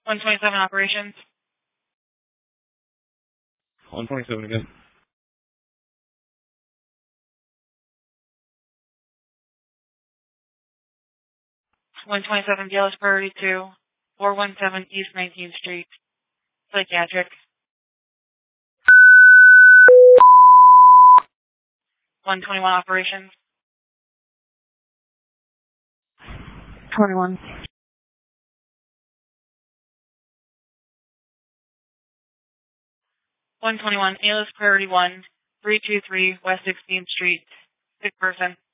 127 operations. 127 again. 127 Dallas Priority 2, 417 East 19th Street. Psychiatric. 121 operations. 21. 121 Dallas Priority 1, 323 West 16th Street. Sick person.